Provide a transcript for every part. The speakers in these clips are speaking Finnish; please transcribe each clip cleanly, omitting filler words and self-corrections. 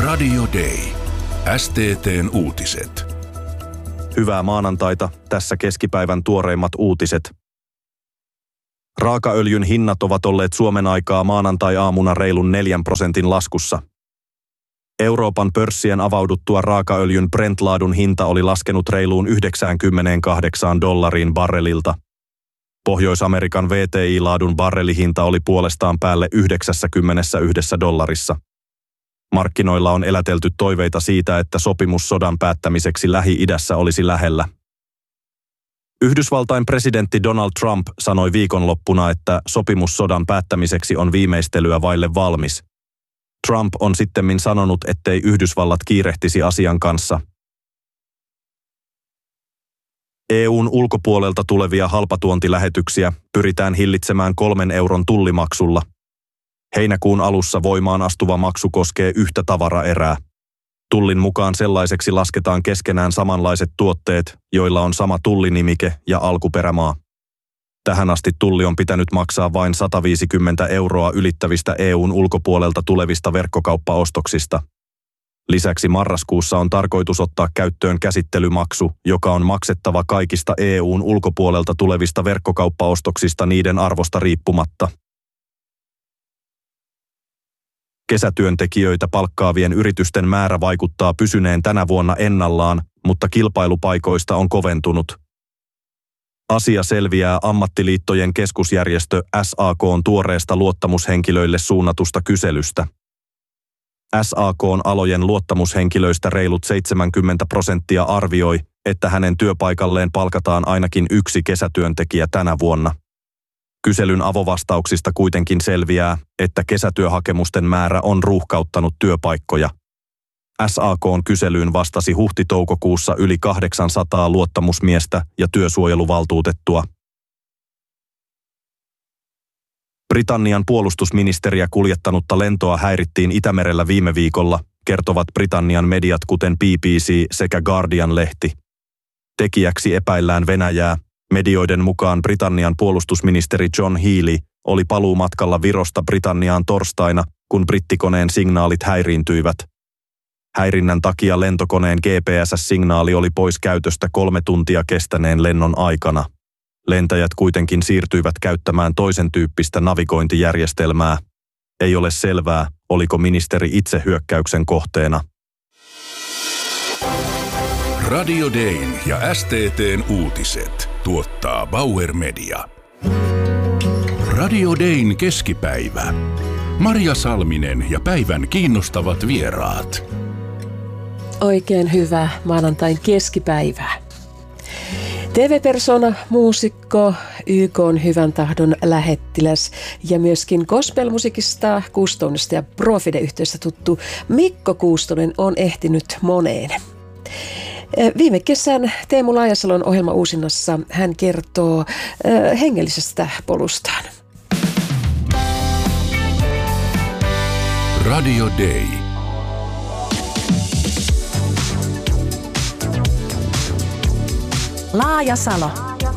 Radio Day. STT:n uutiset. Hyvää maanantaita, tässä keskipäivän tuoreimmat uutiset. Raakaöljyn hinnat ovat olleet Suomen aikaa maanantai-aamuna reilun 4% laskussa. Euroopan pörssien avauduttua raakaöljyn Brent-laadun hinta oli laskenut reiluun $98 barrelilta. Pohjois-Amerikan WTI-laadun barrelihinta oli puolestaan päälle $91. Markkinoilla on elätelty toiveita siitä, että sopimus sodan päättämiseksi Lähi-idässä olisi lähellä. Yhdysvaltain presidentti Donald Trump sanoi viikonloppuna, että sopimus sodan päättämiseksi on viimeistelyä vaille valmis. Trump on sittemmin sanonut, ettei Yhdysvallat kiirehtisi asian kanssa. EU:n ulkopuolelta tulevia halpatuontilähetyksiä pyritään hillitsemään 3 euron tullimaksulla. Heinäkuun alussa voimaan astuva maksu koskee yhtä tavaraerää. Tullin mukaan sellaiseksi lasketaan keskenään samanlaiset tuotteet, joilla on sama tullinimike ja alkuperämaa. Tähän asti tulli on pitänyt maksaa vain 150 euroa ylittävistä EU:n ulkopuolelta tulevista verkkokauppaostoksista. Lisäksi marraskuussa on tarkoitus ottaa käyttöön käsittelymaksu, joka on maksettava kaikista EU:n ulkopuolelta tulevista verkkokauppaostoksista niiden arvosta riippumatta. Kesätyöntekijöitä palkkaavien yritysten määrä vaikuttaa pysyneen tänä vuonna ennallaan, mutta kilpailupaikoista on koventunut. Asia selviää ammattiliittojen keskusjärjestö SAK:n tuoreesta luottamushenkilöille suunnatusta kyselystä. SAK:n alojen luottamushenkilöistä reilut 70% arvioi, että hänen työpaikalleen palkataan ainakin yksi kesätyöntekijä tänä vuonna. Kyselyn avovastauksista kuitenkin selviää, että kesätyöhakemusten määrä on ruuhkauttanut työpaikkoja. SAK:n kyselyyn vastasi huhti-toukokuussa yli 800 luottamusmiestä ja työsuojeluvaltuutettua. Britannian puolustusministeriä kuljettanutta lentoa häirittiin Itämerellä viime viikolla, kertovat Britannian mediat kuten BBC sekä Guardian-lehti. Tekijäksi epäillään Venäjää. Medioiden mukaan Britannian puolustusministeri John Healey oli paluumatkalla Virosta Britanniaan torstaina, kun brittikoneen signaalit häiriintyivät. Häirinnän takia lentokoneen GPS-signaali oli pois käytöstä 3 tuntia kestäneen lennon aikana. Lentäjät kuitenkin siirtyivät käyttämään toisen tyyppistä navigointijärjestelmää. Ei ole selvää, oliko ministeri itse hyökkäyksen kohteena. Radio Dayn ja STT:n uutiset tuottaa Bauer Media. Radio Dayn keskipäivä. Marja Salminen ja päivän kiinnostavat vieraat. Oikein hyvää maanantain keskipäivää. TV-persona, muusikko, YK:n hyvän tahdon lähettiläs ja myöskin gospelmusiikista, Kuustonesta ja Profide-yhteydestä tuttu Mikko Kuustonen on ehtinyt moneen. Viime kesän Teemu Laajasalon ohjelma uusinnassa hän kertoo hengellisestä polustaan. Radio Day. Laajasalo.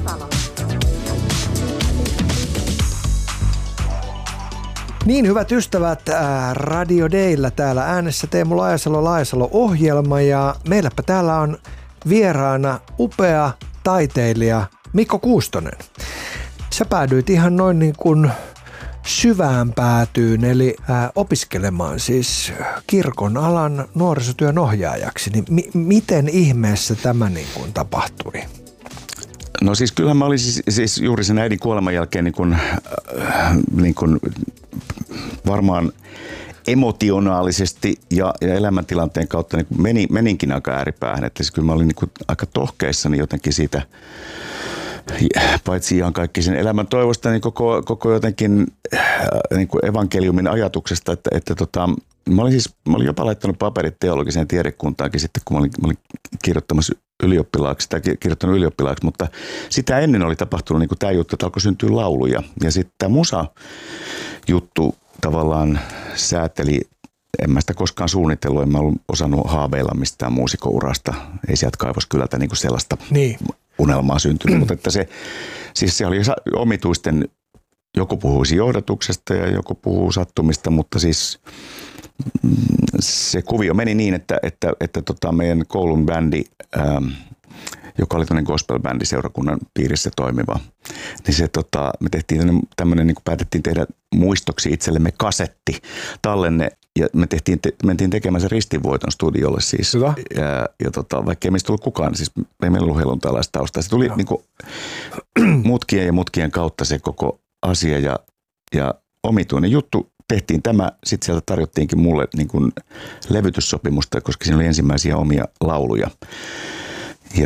Niin, hyvät ystävät, Radio Dayllä täällä äänessä Teemu Laajasalo-ohjelma ja meilläpä täällä on vieraana upea taiteilija Mikko Kuustonen. Sä päädyit ihan noin niin kuin syvään päätyyn, eli opiskelemaan siis kirkon alan nuorisotyön ohjaajaksi. Niin miten ihmeessä tämä niin kuin tapahtui? No siis kyllähän mä olin siis juuri sen äidin kuoleman jälkeen niin kuin varmaan emotionaalisesti ja elämäntilanteen kautta niin meninkin aika ääripäähän. Että siis kyllä mä olin niin kuin aika tohkeissani jotenkin siitä, paitsi ihan kaikki sen elämän toivosta, niin koko jotenkin niin kuin evankeliumin ajatuksesta, että mä olin jopa laittanut paperit teologiseen tiedekuntaankin sitten, kun mä olin kirjoittamassa kirjoittanut ylioppilaaksi, mutta sitä ennen oli tapahtunut niin kuin tämä juttu, että alkoi syntyä lauluja. Ja sitten tämä musa-juttu tavallaan sääteli, en mä sitä koskaan suunnitellut, en mä ollut osannut haaveilla mistään muusikourasta, ei sieltä Kaivoskylältä niin kuin sellaista unelmaa syntynyt, mutta että se oli omituisten, joku puhuisi johdatuksesta ja joku puhuu sattumista, mutta siis se kuvio meni niin, että meidän koulun bändi, joka oli tämmöinen gospel-bändi seurakunnan piirissä toimiva, niin se, me tehtiin tämmöinen, niin kuin päätettiin tehdä muistoksi itsellemme kasetti, tallenne, ja me mentiin tekemään se ristinvoiton studiolle siis. Hyvä. Ja vaikka ei meistä tullut kukaan, siis ei meillä ollut helluntalaista taustaa. Se tuli niin kuin mutkien kautta se koko asia ja omituinen juttu. Tehtiin tämä, sitten sieltä tarjottiinkin mulle niin kuin levytyssopimusta, koska siinä oli ensimmäisiä omia lauluja. Ja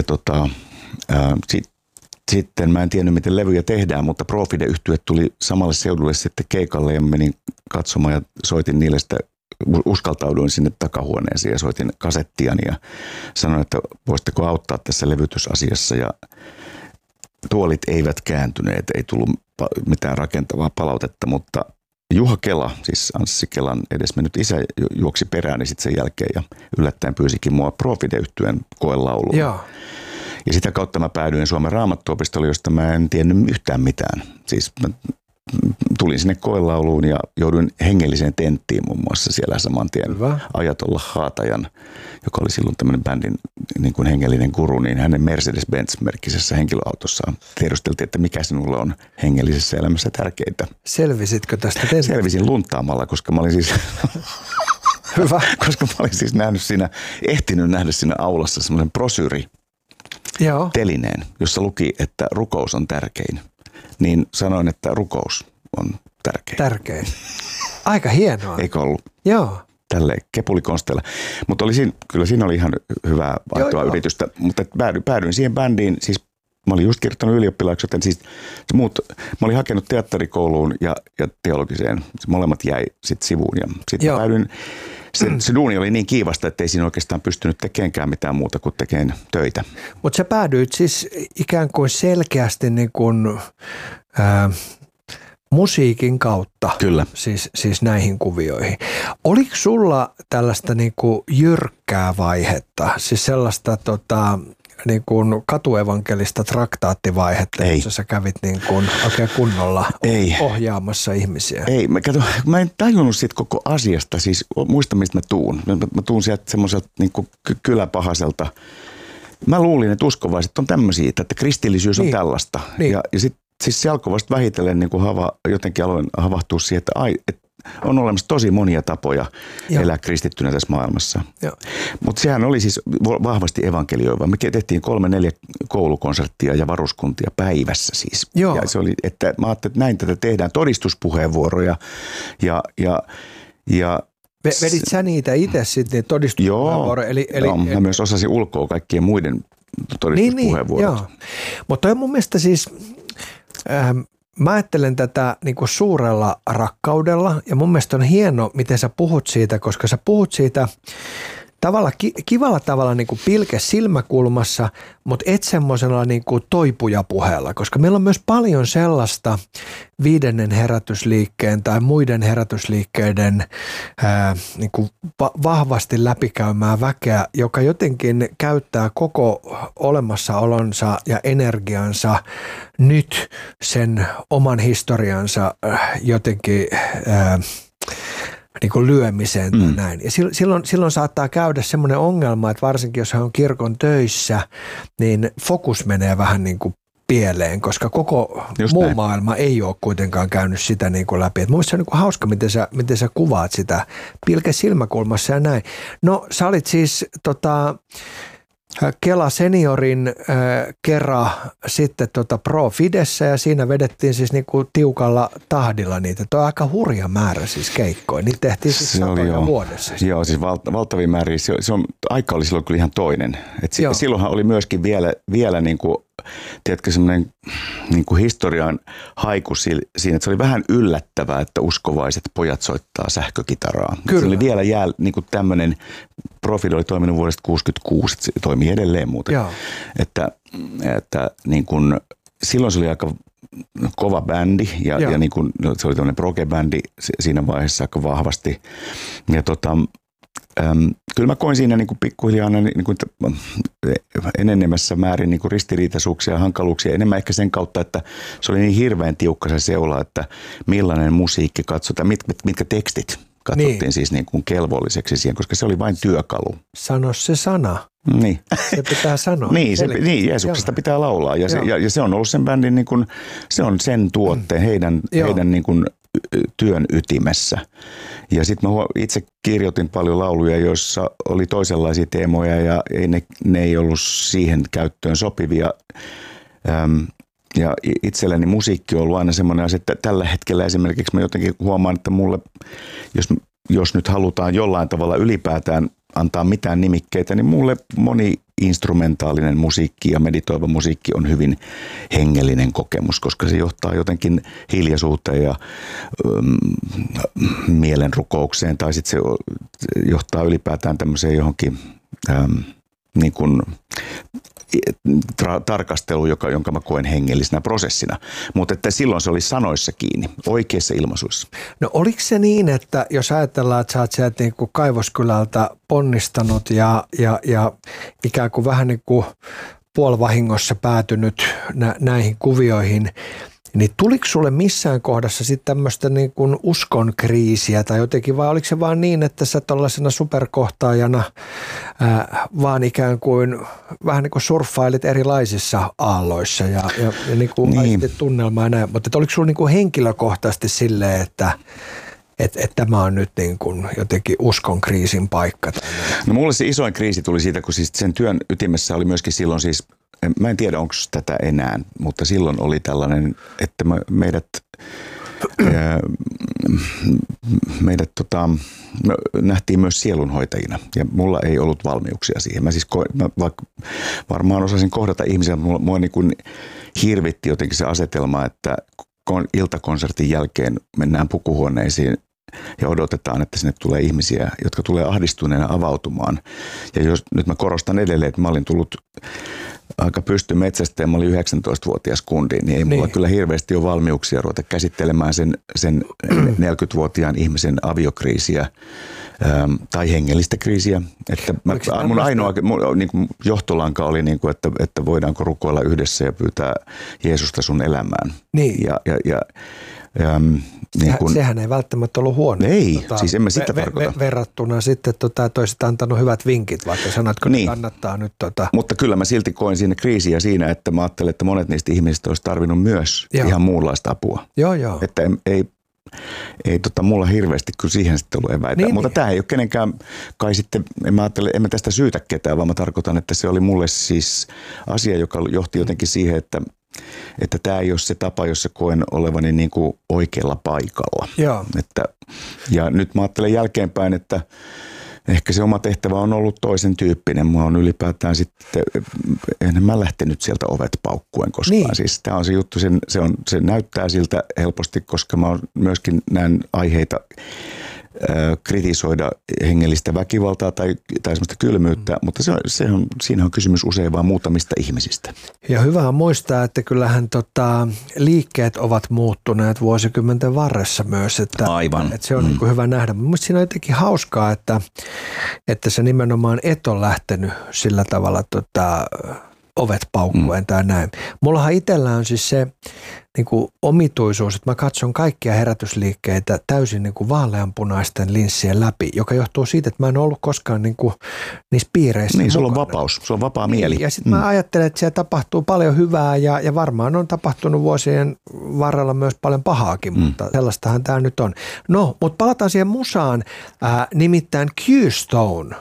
sitten mä en tiennyt, miten levyjä tehdään, mutta Profide-yhtye tuli samalle seudulle sitten keikalle ja menin katsomaan ja soitin niille sitä, uskaltauduin sinne takahuoneeseen ja soitin kasettiani ja sanoin, että voisitteko auttaa tässä levytysasiassa ja tuolit eivät kääntyneet, ei tullut mitään rakentavaa palautetta, mutta Juha Kela, siis Anssi Kelan edesmennyt isä, juoksi perääni sitten sen jälkeen ja yllättäen pyysikin mua Profide-yhtyeen koelauluun. Joo. Ja sitä kautta mä päädyin Suomen Raamattuopistolle, josta mä en tiennyt yhtään mitään. Siis mä tulin sinne koelauluun ja jouduin hengelliseen tenttiin muun muassa siellä saman tien. Hyvä. Ajatolla Haatajan, joka oli silloin tämmöinen bändin niin kuin hengellinen guru, niin hänen Mercedes-Benz-merkkisessä henkilöautossaan tiedusteltiin, että mikä sinulle on hengellisessä elämässä tärkeintä. Selvisitkö tästä tentistä? Selvisin luntaamalla, koska mä olin siis... Hyvä. Koska mä olin siis ehtinyt nähdä siinä aulassa semmoisen brosyyri. Joo. Telineen, jossa luki, että rukous on tärkein, niin sanoin, että rukous on tärkein. Tärkein. Aika hienoa. Eikö ollut? Joo. Tälleen kepulikonsteilla. Mutta kyllä siinä oli ihan hyvää aitoa yritystä, mutta päädyin siihen bändiin, siis mä olin just kirjoittanut ylioppilaaksi, joten siis mä olin hakenut teatterikouluun ja teologiseen, molemmat jäi sitten sivuun ja sitten päädyin. Se duuni oli niin kiivasta, että ei siinä oikeastaan pystynyt tekemään mitään muuta kuin tekemään töitä. Mutta sä päädyit siis ikään kuin selkeästi niin kuin, musiikin kautta. Kyllä. Siis näihin kuvioihin. Oliko sulla tällaista niin kuin jyrkkää vaihetta? Siis sellaista niin kuin katuevankelista traktaattivaihetta, jossa sä kävit niin kuin oikein kunnolla ohjaamassa ihmisiä? Ei, mä en tajunnut siitä koko asiasta, siis muista mistä mä tuun. Mä tuun sieltä semmoiselta niin kuin kyläpahaselta. Mä luulin, että uskovaiset on tämmöisiä, että kristillisyys on tällaista. Niin. Ja sitten siis se alkoi vasta vähitellen niin kuin jotenkin aloin havahtua siihen, että on olemassa tosi monia tapoja elää kristittynä tässä maailmassa. Mutta sehän oli siis vahvasti evankelioiva. Me tehtiin 3-4 koulukonserttia ja varuskuntia päivässä siis. Joo. Ja se oli, että mä ajattelin, että näin tätä tehdään, todistuspuheenvuoroja ja vedit sä niitä itse sitten todistuspuheenvuoroja? Joo, mä myös osasin ulkoa kaikkien muiden todistuspuheenvuorot. Niin, mutta mun mielestä siis... Mä ajattelen tätä niin kuin suurella rakkaudella ja mun mielestä on hieno, miten sä puhut siitä, koska sä puhut siitä kivalla tavalla niin kuin pilke silmäkulmassa, mutta et semmoisella niin kuin toipujapuheella, koska meillä on myös paljon sellaista 5. herätysliikkeen tai muiden herätysliikkeiden niin kuin vahvasti läpikäymää väkeä, joka jotenkin käyttää koko olemassaolonsa ja energiansa nyt sen oman historiansa jotenkin niin kuin lyömiseen tai näin. Ja silloin saattaa käydä semmoinen ongelma, että varsinkin jos hän on kirkon töissä, niin fokus menee vähän niin kuin pieleen, koska koko muu maailma ei ole kuitenkaan käynyt sitä niin kuin läpi. Et mun mielestä se on niin kuin hauska, miten sä kuvaat sitä pilke silmäkulmassa ja näin. No sä olit siis Kela seniorin kera sitten Pro Fidessä ja siinä vedettiin siis niinku tiukalla tahdilla niitä. Tuo on aika hurja määrä siis keikkoja. Niitä tehtiin siis satoja vuodessa. Joo, siis valtavia määriä. Aika oli silloin kyllä ihan toinen. Silloinhan oli myöskin vielä niinku, tiedätkö, semmoinen niinku historian haiku siinä, että se oli vähän yllättävää, että uskovaiset pojat soittaa sähkökitaraa. Kyllä. Se oli vielä niinku tämmöinen, Profide oli toiminut vuodesta 1966, että se toimii edelleen muuten. Joo. Että niin kun, silloin se oli aika kova bändi ja niin kun, se oli tämmöinen proge-bändi siinä vaiheessa aika vahvasti. Ja kyllä mä koin siinä niin kuin pikkuhiljaa niin kuin enenemässä määrin niin kuin ristiriitaisuuksia ja hankaluuksia. Enemmän ehkä sen kautta, että se oli niin hirveän tiukka se seula, että millainen musiikki katsotaan, mitkä tekstit katsottiin siis niin kuin kelvolliseksi siihen, koska se oli vain työkalu. Sano se sana. Niin. Se pitää sanoa. niin, Jeesuksesta pitää laulaa ja se on ollut sen bändin, niin kuin, se on sen tuotteen, heidän niin kuin työn ytimessä. Ja sitten mä itse kirjoitin paljon lauluja, joissa oli toisenlaisia teemoja ja ne ei ollut siihen käyttöön sopivia. Ja itselleni musiikki on ollut aina semmoinen asia, että tällä hetkellä esimerkiksi mä jotenkin huomaan, että mulle, jos nyt halutaan jollain tavalla ylipäätään antaa mitään nimikkeitä, niin mulle moni-instrumentaalinen musiikki ja meditoiva musiikki on hyvin hengellinen kokemus, koska se johtaa jotenkin hiljaisuuteen ja mielenrukoukseen, tai sitten se johtaa ylipäätään tämmöiseen johonkin niin kuin tarkastelu, jonka mä koen hengellisenä prosessina. Mutta että silloin se oli sanoissa kiinni, oikeissa ilmaisuissa. No oliko se niin, että jos ajatellaan, että sä oot sieltä niin kuin Kaivoskylältä ponnistanut ja ikään kuin vähän niin kuin puolivahingossa päätynyt näihin kuvioihin, niin tuliko sulle missään kohdassa sitten tämmöistä niin kuin uskon kriisiä tai jotenkin, vai oliko se vaan niin, että sä tällaisena superkohtaajana vaan ikään kuin vähän niin kuin surffailit erilaisissa aalloissa ja niin kuin aistit tunnelmaa ja näin, mutta oliko sulla niin kuin henkilökohtaisesti silleen, että tämä on nyt niin kuin jotenkin uskon kriisin paikka? No mulle se isoin kriisi tuli siitä, kun siis sen työn ytimessä oli myöskin silloin siis, mä en tiedä onko tätä enää, mutta silloin oli tällainen, että meidät nähtiin myös sielunhoitajina ja mulla ei ollut valmiuksia siihen. Mä varmaan osasin kohdata ihmisiä, mutta mua niin kuin hirvitti jotenkin se asetelma, että iltakonsertin jälkeen mennään pukuhuoneisiin ja odotetaan, että sinne tulee ihmisiä, jotka tulee ahdistuneena avautumaan. Ja jos nyt mä korostan edelleen, että mä olin tullut aika pystymetsästä ja mä olin 19-vuotias kundi, niin ei mulla kyllä hirveästi ole valmiuksia ruveta käsittelemään sen 40-vuotiaan ihmisen aviokriisiä tai hengellistä kriisiä. Että mun ainoa niin kuin johtolanka oli, niin kuin, että voidaanko rukoilla yhdessä ja pyytää Jeesusta sun elämään. Niin. Sehän ei välttämättä ollut huono. Ei, siis emme sitä tarkoita. Verrattuna sitten toiset antanut hyvät vinkit, vaikka sanatko, niin kannattaa nyt. Mutta kyllä mä silti koin siinä kriisiä siinä, että mä ajattelin, että monet niistä ihmisistä olisi tarvinnut myös ihan muunlaista apua. Joo. Että ei mulla hirveästi kyllä siihen sitten ollut eväitä. Mutta tämä ei ole kenenkään, kai sitten, emme tästä syytä ketään, vaan mä tarkoitan, että se oli mulle siis asia, joka johti jotenkin siihen, että tämä ei ole se tapa, jossa koen olevani niin kuin oikealla paikalla. Joo. Ja nyt mä ajattelen jälkeenpäin, että ehkä se oma tehtävä on ollut toisen tyyppinen. Mä oon ylipäätään sitten, en mä lähtenyt sieltä ovet paukkuen koskaan. Niin. Siis tämä on se juttu, se näyttää siltä helposti, koska mä myöskin näen aiheita kritisoida hengellistä väkivaltaa tai semmoista kylmyyttä, mutta siinä on kysymys usein vaan muutamista ihmisistä. Ja hyvä on muistaa, että kyllähän liikkeet ovat muuttuneet vuosikymmenten varressa myös. Aivan. Että se on niin kuin hyvä nähdä. Mielestäni siinä on jotenkin hauskaa, että se nimenomaan et on lähtenyt sillä tavalla ovet paukkuen tai näin. Mullahan itsellä on siis se niin kuin omituisuus, että mä katson kaikkia herätysliikkeitä täysin niin kuin vaaleanpunaisten linssien läpi, joka johtuu siitä, että mä en ollut koskaan niin kuin niissä piireissä niin, sulla on vapaus, sulla on vapaa mieli. Ja sitten mä ajattelen, että siellä tapahtuu paljon hyvää ja varmaan on tapahtunut vuosien varrella myös paljon pahaakin, mutta sellaistahan tämä nyt on. No, mutta palataan siihen musaan, nimittäin Q-Stone.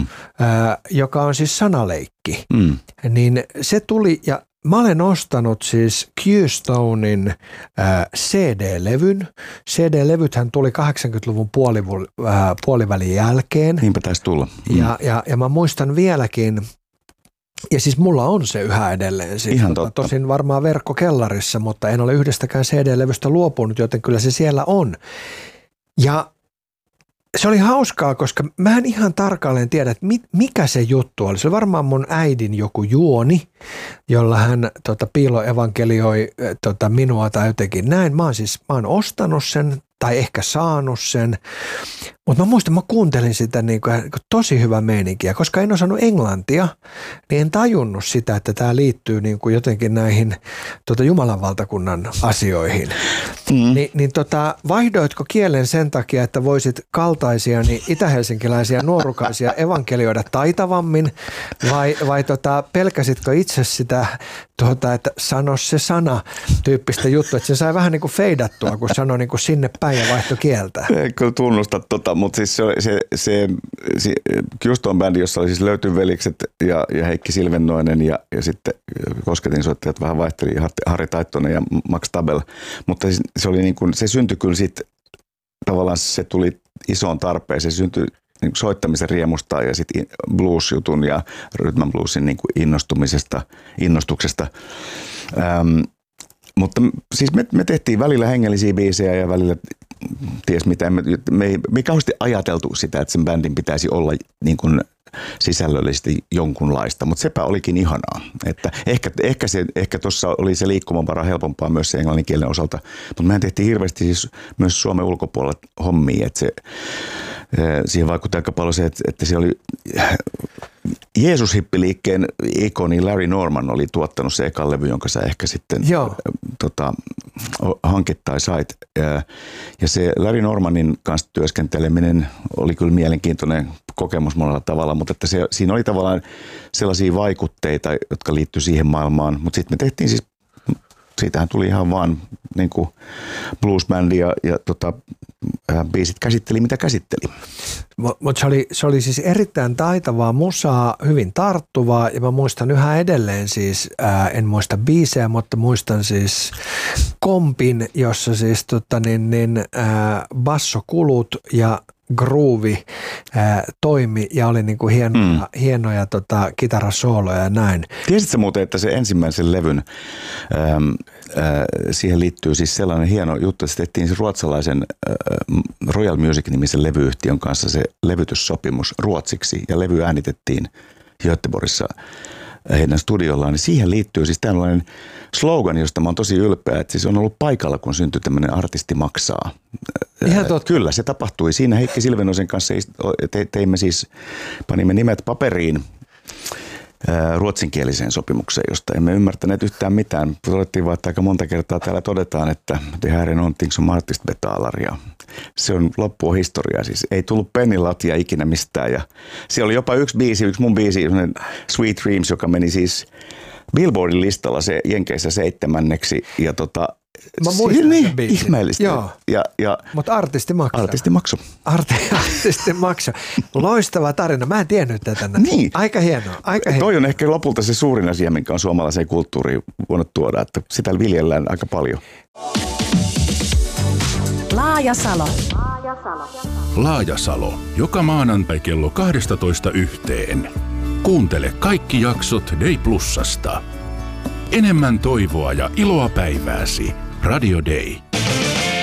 Joka on siis sanaleikki, niin se tuli ja mä olen ostanut siis Q-Stonein CD-levyn. CD-levythän tuli 80-luvun puolivälin jälkeen. Niinpä taisi tulla. Ja mä muistan vieläkin, ja siis mulla on se yhä edelleen. Siis ihan totta. Tosin varmaan verkkokellarissa, mutta en ole yhdestäkään CD-levystä luopunut, joten kyllä se siellä on. Ja se oli hauskaa, koska mä en ihan tarkalleen tiedä, että mikä se juttu oli. Se oli varmaan mun äidin joku juoni, jolla hän piiloevankelioi minua tai jotenkin näin. Mä oon ostanut sen tai ehkä saanut sen. Mutta mä muistan, mä kuuntelin sitä niin kuin tosi hyvä meininkiä, koska en osannut englantia, niin en tajunnut sitä, että tämä liittyy niin kuin jotenkin näihin Jumalan valtakunnan asioihin. Vaihdoitko kielen sen takia, että voisit kaltaisia niin itä-helsinkiläisiä nuorukaisia evankelioida taitavammin vai pelkäsitkö itse sitä, että sano se sana tyyppistä juttua, että se sai vähän niin kuin feidattua, kun sanoi niin kuin sinne päin ja vaihto kieltä? En kyllä tunnusta mutta siis se Houston bändi, jossa oli siis Löytyvelikset ja Heikki Silvennoinen ja sitten kosketinsoittajat vähän vaihteli Harri Taittonen ja Max Tabel, mutta se oli niin kuin, se syntyi kyllä sitten tavallaan se tuli isoon tarpeeseen, se syntyi niin soittamisen riemusta ja sitten blues-jutun ja rhythm and bluesin niin kuin innostuksesta. Mutta siis me tehtiin välillä hengellisiä biisejä ja välillä ties mitä. Me ei kauheasti ajateltu sitä, että sen bändin pitäisi olla niin kuin sisällöllisesti jonkunlaista, mutta sepä olikin ihanaa. Että ehkä tuossa oli se liikkumavara helpompaa myös se englannin kielen osalta, mutta mehän tehtiin hirveästi siis myös Suomen ulkopuolella hommia, että siihen vaikutti aika paljon se, että se oli Jeesus-hippiliikkeen ikoni Larry Norman oli tuottanut se ekan levy, jonka sä ehkä sitten hankit tai sait. Ja se Larry Normanin kanssa työskenteleminen oli kyllä mielenkiintoinen kokemus monella tavalla, mutta että siinä oli tavallaan sellaisia vaikutteita, jotka liittyi siihen maailmaan. Mutta sitten me tehtiin siis, siitähän tuli ihan vaan niin kuin bluesbändi ja biisit käsitteli mitä käsitteli. Mutta se oli siis erittäin taitavaa musaa, hyvin tarttuvaa ja mä muistan yhä edelleen siis, en muista biisejä, mutta muistan siis kompin, jossa siis bassokulut ja groove toimi ja oli niinku hienoja kitarasooloja ja näin. Tiesitkö muuten, että se ensimmäisen levyn, siihen liittyy siis sellainen hieno juttu, että se tehtiin ruotsalaisen Royal Music-nimisen levyyhtiön kanssa se levytyssopimus ruotsiksi ja levy äänitettiin Göteborgissa heidän studiollaan, niin siihen liittyy siis tällainen slogan, josta mä oon tosi ylpeä, että siis on ollut paikalla, kun syntyi tämmöinen artisti maksaa. Kyllä, se tapahtui. Siinä Heikki Silvennoisen kanssa panimme nimet paperiin ruotsinkieliseen sopimukseen, josta emme ymmärtäneet yhtään mitään. Todettiin vaan, että aika monta kertaa täällä todetaan, että det här är någonting som artist betalar ja se on loppua historiaa. Siis ei tullut pennilatia ikinä mistään ja siellä oli jopa yksi mun biisi, Sweet Dreams, joka meni siis Billboardin listalla se Jenkeissä 7. ja mä muistan niin, ihmeellistä. Mutta artisti maksoi. Artisti maksoi. Loistava tarina. Mä en tiennyt tätä. Niin. Aika hienoa. Toi on ehkä lopulta se suurin asia, minkä on suomalaiseen kulttuuriin voinut tuoda, että sitä viljellään aika paljon. Laajasalo. Laajasalo. Joka maanantai kello 12:00. Kuuntele kaikki jaksot Day Plusasta. Enemmän toivoa ja iloa päivääsi. Radio Day.